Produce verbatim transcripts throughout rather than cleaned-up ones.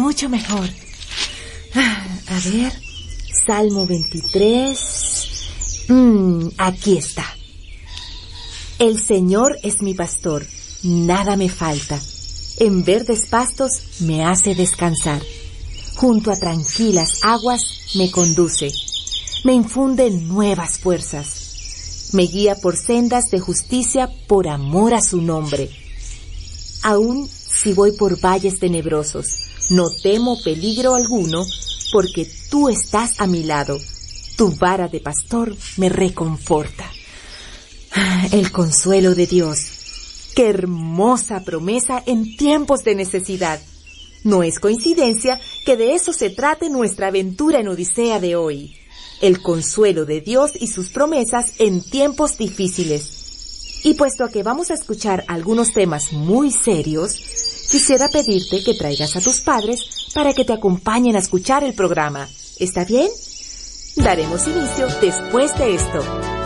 mucho mejor. A ver, Salmo veintitrés. Mm, aquí está. El Señor es mi pastor, nada me falta. En verdes pastos me hace descansar. Junto a tranquilas aguas me conduce. Me infunde nuevas fuerzas. Me guía por sendas de justicia por amor a su nombre. Aún si voy por valles tenebrosos, no temo peligro alguno, porque tú estás a mi lado. Tu vara de pastor me reconforta. El consuelo de Dios. ¡Qué hermosa promesa en tiempos de necesidad! No es coincidencia que de eso se trate nuestra aventura en Odisea de hoy. El consuelo de Dios y sus promesas en tiempos difíciles. Y puesto a que vamos a escuchar algunos temas muy serios, quisiera pedirte que traigas a tus padres para que te acompañen a escuchar el programa. ¿Está bien? Daremos inicio después de esto.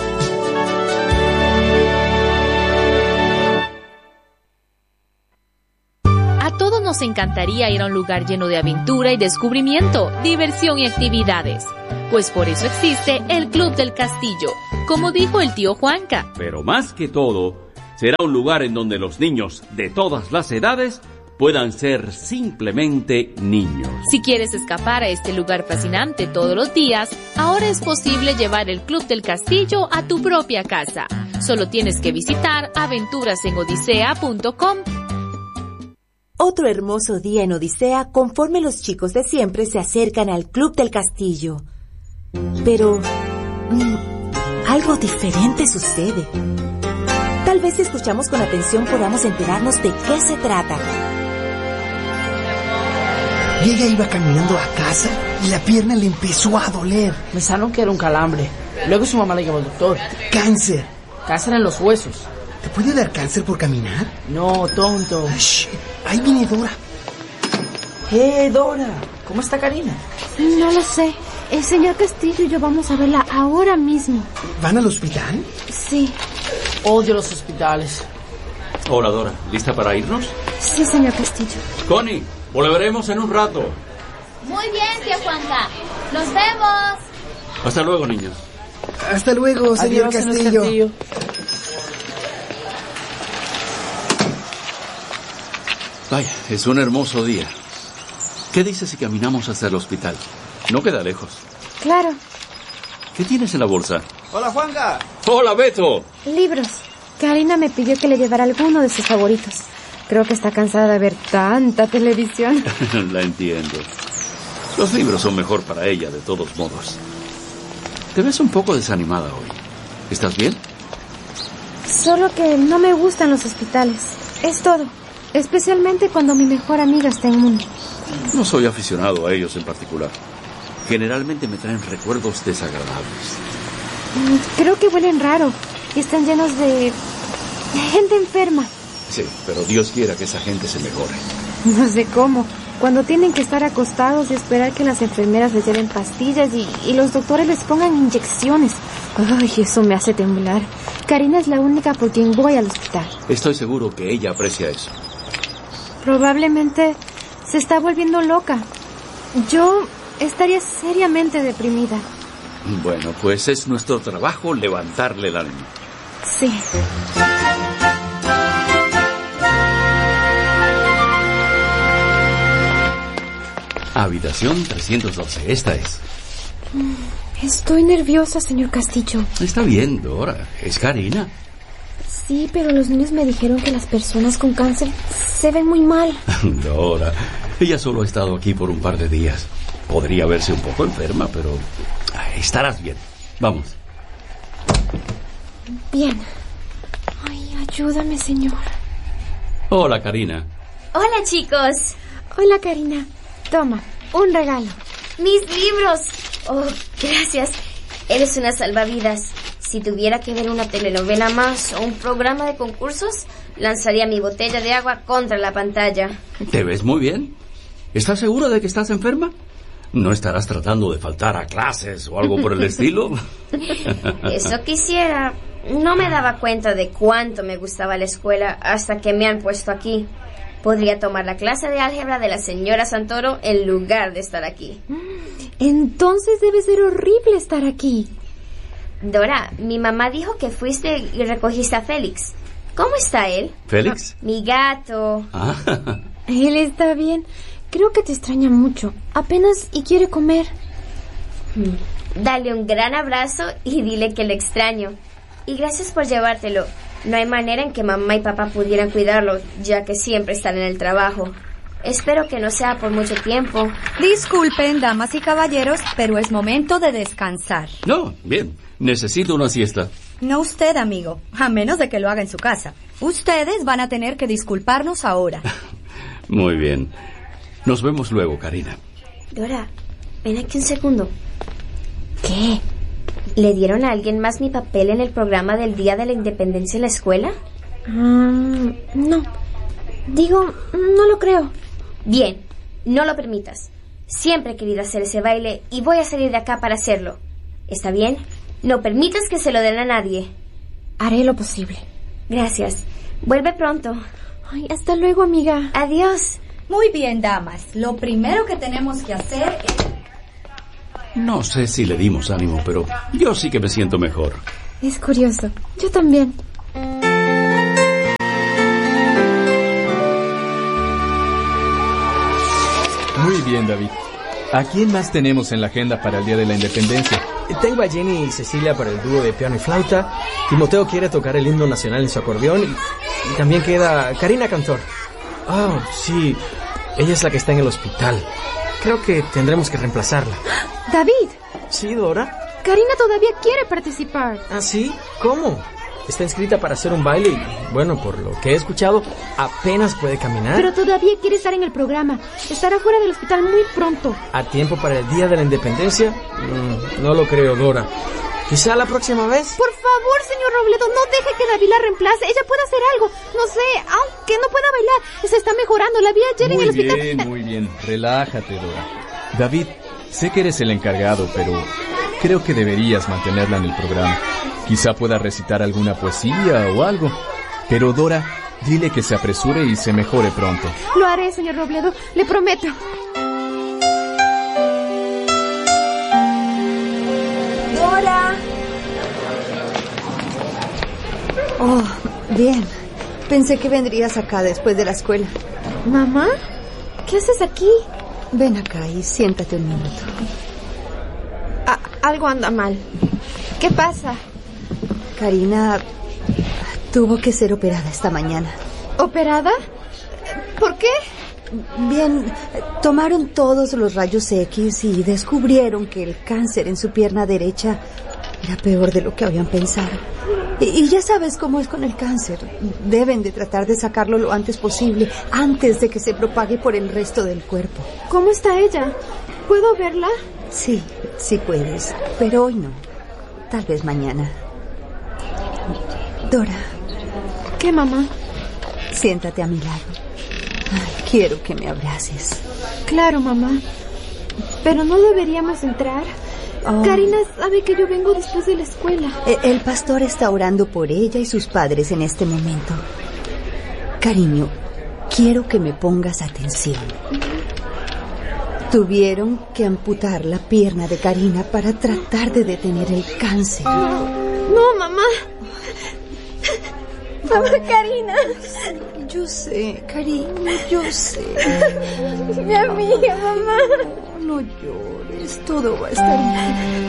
A todos nos encantaría ir a un lugar lleno de aventura y descubrimiento, diversión y actividades. Pues por eso existe el Club del Castillo, como dijo el tío Juanca. Pero más que todo, será un lugar en donde los niños de todas las edades puedan ser simplemente niños. Si quieres escapar a este lugar fascinante todos los días, ahora es posible llevar el Club del Castillo a tu propia casa. Solo tienes que visitar aventuras en odisea punto com. Otro hermoso día en Odisea conforme los chicos de siempre se acercan al Club del Castillo. Pero mmm, algo diferente sucede. Tal vez si escuchamos con atención podamos enterarnos de qué se trata. Y ella iba caminando a casa y la pierna le empezó a doler. Pensaron que era un calambre. Luego su mamá le llevó al doctor. ¡Cáncer! Cáncer en los huesos. ¿Te puede dar cáncer por caminar? No, tonto. Shh, ahí viene Dora. ¡Eh, Dora! ¿Cómo está Karina? No lo sé. El señor Castillo y yo vamos a verla ahora mismo. ¿Van al hospital? Sí. Odio los hospitales. Hola, Dora. ¿Lista para irnos? Sí, señor Castillo. Connie, volveremos en un rato. Muy bien, tío Juanca. ¡Nos vemos! Hasta luego, niños. Hasta luego, señor Adiós, Castillo. señor Castillo. Vaya, es un hermoso día. ¿Qué dices si caminamos hasta el hospital? No queda lejos. Claro. ¿Qué tienes en la bolsa? Hola, Juanca. ¡Hola, Beto! Libros. Karina me pidió que le llevara alguno de sus favoritos. Creo que está cansada de ver tanta televisión. La entiendo. Los libros son mejor para ella, de todos modos. Te ves un poco desanimada hoy. ¿Estás bien? Solo que no me gustan los hospitales. Es todo. Especialmente cuando mi mejor amiga está en uno. No soy aficionado a ellos en particular. Generalmente me traen recuerdos desagradables. Creo que huelen raro y están llenos de gente enferma. Sí, pero Dios quiera que esa gente se mejore. No sé cómo. Cuando tienen que estar acostados y esperar que las enfermeras les lleven pastillas y, y los doctores les pongan inyecciones. Ay, eso me hace temblar. Karina es la única por quien voy al hospital. Estoy seguro que ella aprecia eso. Probablemente se está volviendo loca. Yo estaría seriamente deprimida. Bueno, pues es nuestro trabajo levantarle el ánimo. Sí. Habitación trescientos doce, esta es. Estoy nerviosa, señor Castillo. Está bien, Dora. Es Karina. Sí, pero los niños me dijeron que las personas con cáncer se ven muy mal. Dora, ella solo ha estado aquí por un par de días. Podría verse un poco enferma, pero estarás bien. Vamos. Bien. Ay, ayúdame, señor. Hola, Karina. Hola, chicos. Hola, Karina. Toma, un regalo. ¡Mis libros! Oh, gracias. Eres una salvavidas. Si tuviera que ver una telenovela más o un programa de concursos, lanzaría mi botella de agua contra la pantalla. ¿Te ves muy bien? ¿Estás segura de que estás enferma? ¿No estarás tratando de faltar a clases o algo por el estilo? Eso quisiera. No me daba cuenta de cuánto me gustaba la escuela hasta que me han puesto aquí. Podría tomar la clase de álgebra de la señora Santoro en lugar de estar aquí. Entonces debe ser horrible estar aquí. Dora, mi mamá dijo que fuiste y recogiste a Félix. ¿Cómo está él? ¿Félix? Mi gato. Ah. Él está bien. Creo que te extraña mucho. Apenas y quiere comer. Dale un gran abrazo y dile que le extraño. Y gracias por llevártelo. No hay manera en que mamá y papá pudieran cuidarlo, ya que siempre están en el trabajo. Espero que no sea por mucho tiempo. Disculpen, damas y caballeros, pero es momento de descansar. No, bien. Necesito una siesta. No usted, amigo, a menos de que lo haga en su casa. Ustedes van a tener que disculparnos ahora. Muy bien. Nos vemos luego, Karina. Dora, ven aquí un segundo. ¿Qué? ¿Le dieron a alguien más mi papel en el programa del Día de la Independencia en la escuela? Um, no. Digo, no lo creo. Bien, no lo permitas. Siempre he querido hacer ese baile y voy a salir de acá para hacerlo. ¿Está bien? No permitas que se lo den a nadie. Haré lo posible. Gracias. Vuelve pronto. Ay, hasta luego, amiga. Adiós. Muy bien, damas. Lo primero que tenemos que hacer es... No sé si le dimos ánimo, pero yo sí que me siento mejor. Es curioso. Yo también. Muy bien, David. ¿A quién más tenemos en la agenda para el Día de la Independencia? Tengo a Jenny y Cecilia para el dúo de piano y flauta. Timoteo quiere tocar el himno nacional en su acordeón. Y, y también queda Karina Cantor. Ah, oh, sí. Ella es la que está en el hospital. Creo que tendremos que reemplazarla. David. Sí, Dora. Karina todavía quiere participar. ¿Ah, sí? ¿Cómo? Está inscrita para hacer un baile y, bueno, por lo que he escuchado, apenas puede caminar. Pero todavía quiere estar en el programa. Estará fuera del hospital muy pronto. ¿A tiempo para el Día de la Independencia? Mm, no lo creo, Dora. ¿Quizá la próxima vez? Por favor, señor Robledo, no deje que David la reemplace. Ella puede hacer algo. No sé, aunque no pueda bailar. Se está mejorando. La vi ayer en el hospital. Muy bien, muy bien. Relájate, Dora. David, sé que eres el encargado, pero creo que deberías mantenerla en el programa. Quizá pueda recitar alguna poesía o algo. Pero Dora, dile que se apresure y se mejore pronto. Lo haré, señor Robledo. Le prometo. Dora. Oh, bien. Pensé que vendrías acá después de la escuela. ¿Mamá? ¿Qué haces aquí? Ven acá y siéntate un minuto. Ah, algo anda mal. ¿Qué pasa? Karina tuvo que ser operada esta mañana. ¿Operada? ¿Por qué? Bien, tomaron todos los rayos X y descubrieron que el cáncer en su pierna derecha era peor de lo que habían pensado. Y, y ya sabes cómo es con el cáncer. Deben de tratar de sacarlo lo antes posible, antes de que se propague por el resto del cuerpo. ¿Cómo está ella? ¿Puedo verla? Sí, sí puedes, pero hoy no. Tal vez mañana. Dora. ¿Qué, mamá? Siéntate a mi lado. Ay, quiero que me abraces. Claro, mamá. Pero no deberíamos entrar. Oh. Karina sabe que yo vengo después de la escuela. El pastor está orando por ella y sus padres en este momento. Cariño, quiero que me pongas atención. Tuvieron que amputar la pierna de Karina para tratar de detener el cáncer. No, no, mamá. Mamá, Karina. Yo sé, cariño, yo sé. Mi amiga, mamá. No, no llores, todo va a estar bien.